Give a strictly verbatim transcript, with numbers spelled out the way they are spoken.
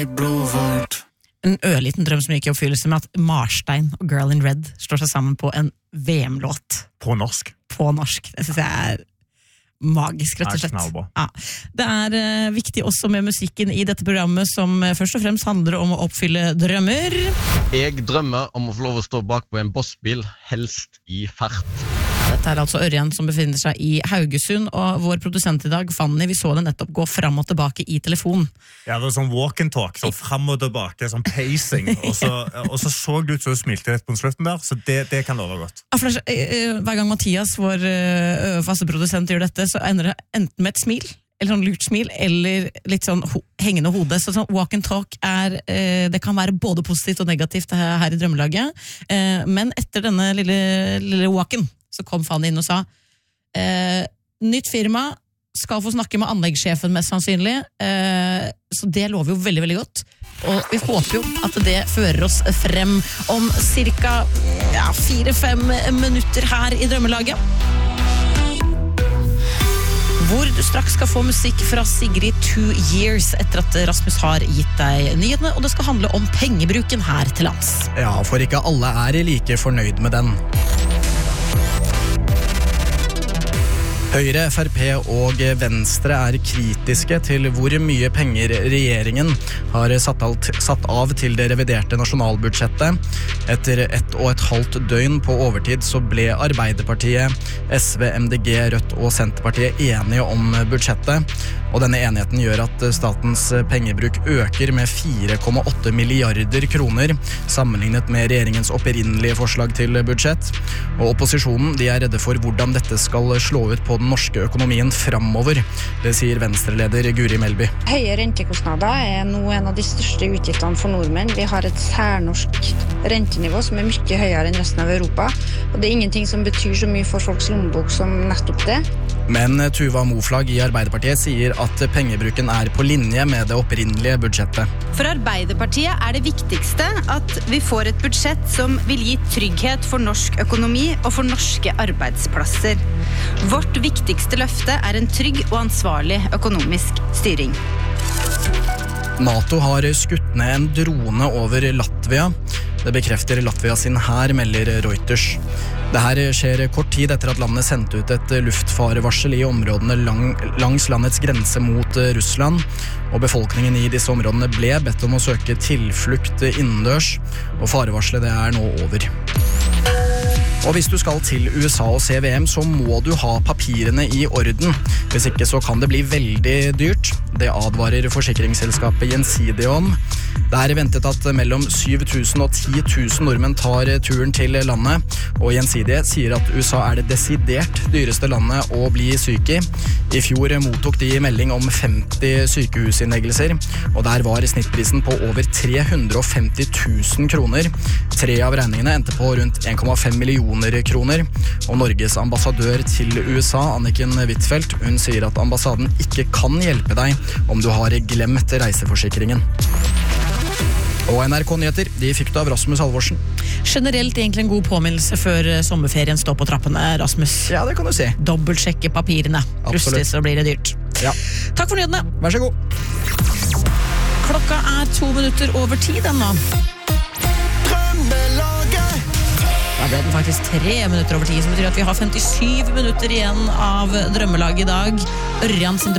En ørliten drøm som gikk i oppfyllelse med at Marstein og Girl in Red slår seg sammen på en V M-låt. På norsk. På norsk. Det synes jeg er magisk, rett og slett. Ja. Det er uh, viktig også med musikken i dette programmet, som uh, først og fremst handler om å oppfylle drømmer. Jeg drømmer om å få lov å stå bak på en bossbil, helst i fart. Dette er altså Ørjan som befinner seg i Haugesund, og vår produsent i dag, Fanny, vi så det nettopp gå fram og tilbake i telefon. Ja, det var sånn walk and talk, sånn fram og tilbake, sånn pacing, og så, og så så du ut så du smilte litt på slutten der, så det, det kan love godt. Ja, for hver gang Mathias, vår uh, faste produsent, gjør dette, så ender det enten med et smil, eller sånn lurt smil, eller litt sånn ho- hengende hode. Så sånn walk and talk er, uh, det kan være både positivt og negativt her, her i Drømmelaget, uh, men etter denne lille, lille walken, så kom Fanny inn og sa eh, nytt firma skal få snakke med anleggssjefen mest sannsynlig, eh, så det lover jo veldig, veldig godt, og vi håper jo at det fører oss frem om cirka ja, fire-fem minutter her i Drømmelaget, hvor du straks skal få musikk fra Sigrid Two Years etter at Rasmus har gitt deg nyhetene, og det skal handle om pengebruken her til lands. Ja, for ikke alle er like fornøyd med den. Høyre, F R P og Venstre er kritiske til hvor mye penger regjeringen har satt, alt, satt av til det reviderte nasjonalbudsjettet. Etter ett og et halvt døgn på overtid så ble Arbeiderpartiet, S V, M D G, Rødt og Senterpartiet enige om budsjettet. Og denne enigheten gjør at statens pengebruk øker med fire komma åtte milliarder kroner sammenlignet med regjeringens opprinnelige forslag til budsjett. Og opposisjonen de er redde for hvordan dette skal slå ut på den norske økonomien fremover. Det sier Venstre-leder Guri Melby. Høye rentekostnader er nå en av de største utgiftene for nordmenn. Vi har et særnorsk rentenivå som er mye høyere enn resten av Europa. Og det er ingenting som betyr så mye for folks lommebok som nettopp det. Men Tuva Moflag i Arbeiderpartiet sier at pengebruken er på linje med det opprinnelige budsjettet. For Arbeiderpartiet er det viktigste at vi får et budsjett som vil gi trygghet for norsk økonomi og for norske arbeidsplasser. Vårt viktigste løfte er en trygg og ansvarlig økonomisk styring. NATO har skutt ned en drone over Latvia. Det bekrefter Latvia sin hær, melder Reuters. Det her skjer kort tid etter at landet sendte ut et luftfarevarsel i områdene lang, langs landets grense mot Russland, og befolkningen i disse områdene ble bedt om å søke tilflukt innendørs, og farevarselet det er nå over. Og hvis du skal til U S A og se V M, så må du ha papirene i orden. Hvis ikke så kan det bli veldig dyrt. Det advarer forsikringsselskapet Gjensidige om. Det er ventet at mellom syv tusen og ti tusen nordmenn tar turen til landet, og Gjensidige sier at U S A er det desidert dyreste landet å bli syk i. I fjor mottok de melding om femti sykehusinnleggelser, og der var snittprisen på over tre hundre og femti tusen kroner. Tre av regningene endte på rundt en komma fem millioner kroner, og Norges ambassadør til U S A, Anniken Huitfeldt, hun sier at ambassaden ikke kan hjelpe deg om du har glemt reiseforsikringen. Og N R K-nyheter, de fikk du av Rasmus Halvorsen. Generelt egentlig en god påminnelse før sommerferien står på trappene, Rasmus. Ja, det kan du si. Dobbeltsjekke papirene. Plutselig så blir det dyrt. Ja. Takk for nyhetene. Vær så god. Klokka er to minutter over tid ennå. Da ble den faktisk tre minutter over tid, som betyr at vi har femtisyv minutter igjen av Drømmelaget i dag. Ørjan sin drømme